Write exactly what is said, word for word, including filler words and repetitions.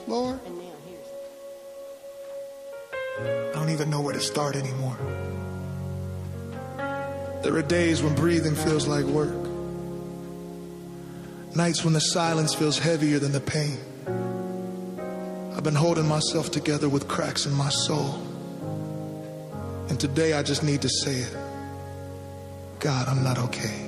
Lord, I don't even know where to start anymore. There are days when breathing feels like work. Nights when the silence feels heavier than the pain. I've been holding myself together with cracks in my soul. And today I just need to say it. God, I'm not okay.